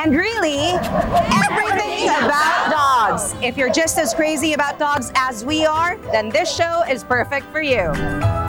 and really everything about dogs. If you're just as crazy about dogs as we are, then this show is perfect for you.